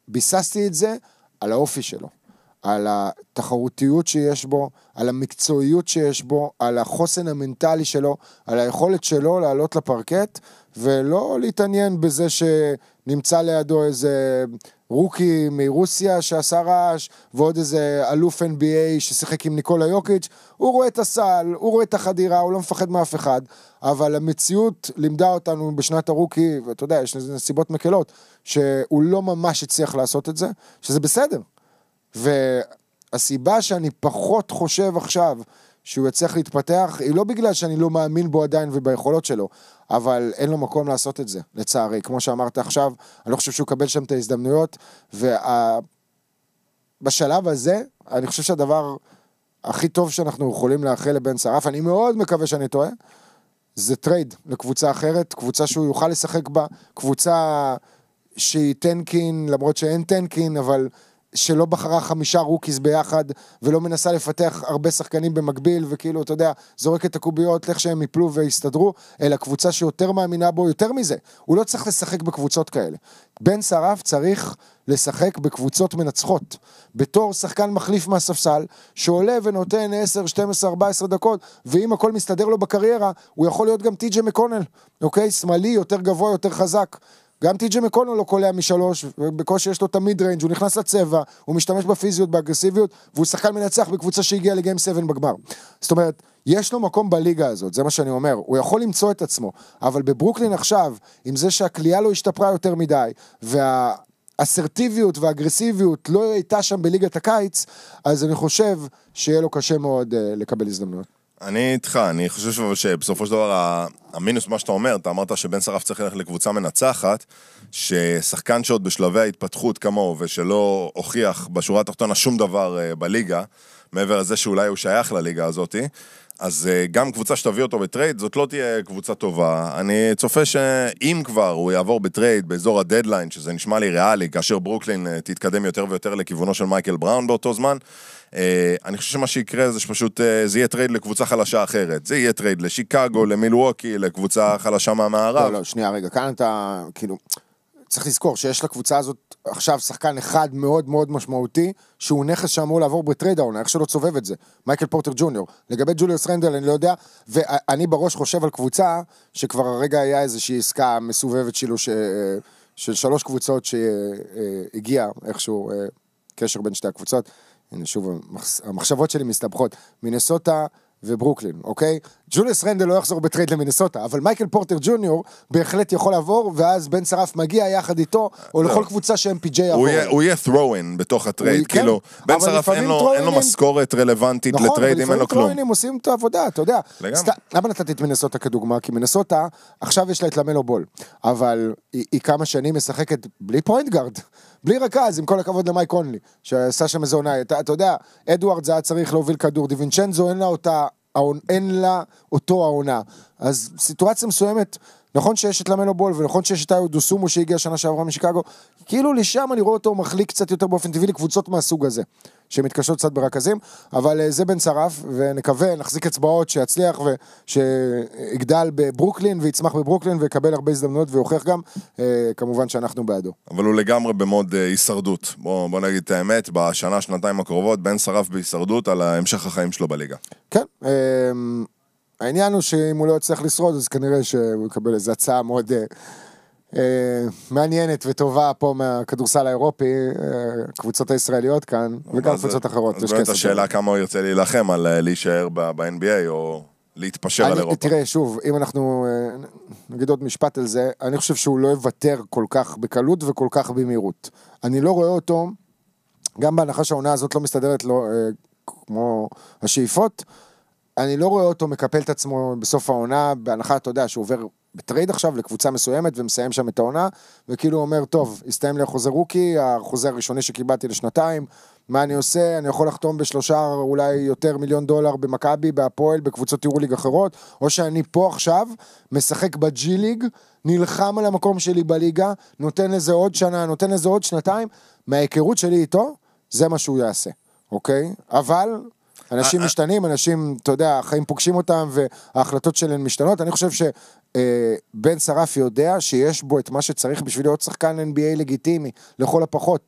ביססתי את זה על האופי שלו, על התחרותיות שיש בו, על המקצועיות שיש בו, על החוסן המנטלי שלו, על היכולת שלו לעלות לפרקט, ולא להתעניין בזה שנמצא לידו איזה רוקי מרוסיה שעשה רעש, ועוד איזה אלוף NBA ששיחק עם ניקולה יוקיץ', הוא רואה את הסל, הוא רואה את החדירה, הוא לא מפחד מאף אחד, אבל המציאות לימדה אותנו בשנת הרוקי, ואתה יודע, יש לזה נסיבות מקלות, שהוא לא ממש הצליח לעשות את זה, שזה בסדר. והסיבה שאני פחות חושב עכשיו שהוא יצליח להתפתח, היא לא בגלל שאני לא מאמין בו עדיין וביכולות שלו, אבל אין לו מקום לעשות את זה, לצערי. כמו שאמרת עכשיו, אני לא חושב שהוא קבל שם את ההזדמנויות, ובשלב הזה, אני חושב שהדבר הכי טוב שאנחנו יכולים לאחל לבן שרף, אני מאוד מקווה שאני טועה, זה טרייד לקבוצה אחרת, קבוצה שהוא יוכל לשחק בה, קבוצה שהיא טנקין, למרות שאין טנקין, אבל שלא בחרה 5 רוקיז ביחד, ולא מנסה לפתח הרבה שחקנים במקביל, וכאילו, אתה יודע, זורק את הקוביות, לך שהם יפלו ויסתדרו, אלא קבוצה שיותר מאמינה בו, יותר מזה. הוא לא צריך לשחק בקבוצות כאלה. בן שרף צריך לשחק בקבוצות מנצחות, בתור שחקן מחליף מהספסל, שעולה ונותן 10, 12, 14 דקות, ואם הכל מסתדר לו בקריירה, הוא יכול להיות גם טי.ג'יי מקונל, אוקיי? שמאלי, יותר גבוה, יותר חזק. גם טי.ג'יי מקונל לא קולע מ3, ובקושי יש לו את המיד ריינג', הוא נכנס לצבע, הוא משתמש בפיזיות, באגרסיביות, והוא שחקן מנצח בקבוצה שהגיעה לגיים 7 בגמר. זאת אומרת, יש לו מקום בליגה הזאת, זה מה שאני אומר, הוא יכול למצוא את עצמו, אבל בברוקלין עכשיו, עם זה שהקליעה לא השתפרה יותר מדי, והאסרטיביות והאגרסיביות לא הייתה שם בליגת הקיץ, אז אני חושב שיהיה לו קשה מאוד לקבל הזדמנויות. אני איתך, אני חושב שבסופו של דבר המינוס מה שאתה אומר, אתה אמרת שבן שרף צריך ללכת לקבוצה מנצחת, ששחקן שעוד בשלבי ההתפתחות כמוהו, ושלא הוכיח בשורה התחתונה שום דבר בליגה, מעבר לזה שאולי הוא שייך לליגה הזאת, אז גם קבוצה שתביא אותו בטרייד, זאת לא תהיה קבוצה טובה. אני צופה שאם כבר הוא יעבור בטרייד באזור הדדליין, שזה נשמע לי ריאלי, כאשר ברוקלין תתקדם יותר ויותר לכיוונו של מייקל בראון באותו זמן, אני חושב שמה שיקרה זה שפשוט זה יהיה טרייד לקבוצה חלשה אחרת. זה יהיה טרייד לשיקגו, למילווקי, לקבוצה חלשה מהמערב. לא, שנייה רגע, כאן אתה כאילו צריך לזכור שיש לקבוצה הזאת עכשיו שחקן אחד מאוד מאוד משמעותי, שהוא נכס שאמור לעבור בטרייד העונה, איך שלא צובב את זה, מייקל פורטר ג'וניור. לגבי ג'וליוס רנדל אני לא יודע, ואני בראש חושב על קבוצה, שכבר הרגע היה איזושהי עסקה מסובבת שלו, של 3 קבוצות שהגיעה איכשהו קשר בין שתי הקבוצות. הנה שוב, המחשבות שלי מסתבכות, מינסוטה וברוקלין, אוקיי? ג'וליוס רנדל לא יחזור בטרייד למינסוטה, אבל מייקל פורטר ג'וניור בהחלט יכול לעבור, ואז בן שרף מגיע יחד איתו, או לכל קבוצה ש-MPJ יעבור. הוא יהיה throw-in בתוך הטרייד, כאילו, בן שרף אין לו משכורת רלוונטית לטרייד, אם אין לו כלום. נכון, אבל עושים את העבודה, אתה יודע. למה נתתי את מינסוטה כדוגמה? כי מינסוטה, עכשיו יש לה את למלו בול, אבל היא כמה שנים משחקת בלי פוינט גארד, בלי רכז, עם כל הכבוד למייק קונלי, שעשה שם איזה עונה. אתה יודע, אדוארד זה היה צריך להוביל כדור, דיווינצ'נזו אין לה אותו העונה. אז סיטואציה מסוימת, נכון שיש את למלו בול, ונכון שיש את איודו סומו שהגיע שנה שעברה משיקגו, כאילו לשם אני רואה אותו מחליק קצת יותר באופן טבעי לקבוצות מהסוג הזה, שמתקשות קצת ברכזים, אבל זה בן שרף, ונקווה, נחזיק אצבעות שיצליח, ושיגדל בברוקלין, ויצמח בברוקלין, ויקבל הרבה הזדמנויות, ויוכיח גם, כמובן שאנחנו בעדו. אבל הוא לגמרי במוד הישרדות. בוא נגיד את האמת, בשנה, שנתיים הקרובות, בן שרף בהישרדות על המשך החיים שלו בליגה. כן, העניין הוא שאם הוא לא יצליח לשרוד, אז כנראה שהוא יקבל איזו הצעה מאוד מעניינת וטובה פה מהכדורסל האירופי, קבוצות הישראליות כאן, וגם קבוצות אחרות. אז באמת השאלה כמה הוא ירצה להילחם על להישאר ב-NBA או להתפשר על אירופה. תראה, שוב, אם אנחנו נגיד עוד משפט על זה, אני חושב שהוא לא יוותר כל כך בקלות וכל כך במהירות. אני לא רואה אותו, גם בהנחה שהעונה הזאת לא מסתדרת לו כמו השאיפות, אני לא רואה אותו מקפל את עצמו בסוף העונה, בהנחה, אתה יודע, שהוא עובר בטרייד עכשיו לקבוצה מסוימת, ומסיים שם את העונה, וכאילו הוא אומר, טוב, הסתיים לי החוזה רוקי, החוזה הראשוני שקיבלתי לשנתיים, מה אני עושה? אני יכול לחתום ב3 אולי יותר $1,000,000 במכבי, בהפועל, בקבוצות יורוליג אחרות, או שאני פה עכשיו, משחק בג'י ליג, נלחם על המקום שלי בליגה, נותן לזה עוד שנה, נותן לזה עוד שנתיים, מההיכרות שלי איתו, זה מה שהוא יעשה, אוקיי? אבל אנשים משתנים, אנשים, אתה יודע, החיים פוגשים אותם, וההחלטות שלהם משתנות. אני חושב שבן שרף יודע שיש בו את מה שצריך בשביל להיות שחקן NBA לגיטימי, לכל הפחות.